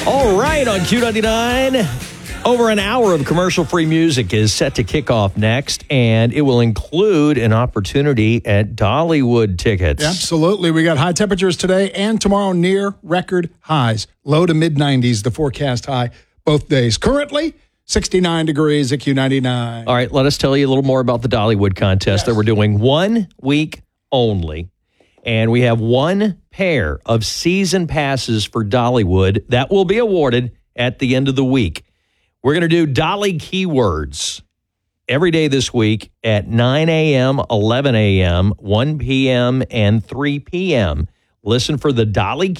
All right, on Q99, over an hour of commercial-free music is set to kick off next, and it will include an opportunity at Dollywood tickets. Absolutely. We got high temperatures today and tomorrow near record highs. Low to mid-90s, the forecast high both days. Currently, 69 degrees at Q99. All right, let us tell you a little more about the Dollywood contest that we're doing 1 week only. And we have one pair of season passes for Dollywood that will be awarded at the end of the week. We're going to do Dolly keywords every day this week at 9 a.m., 11 a.m., 1 p.m., and 3 p.m. Listen for the Dolly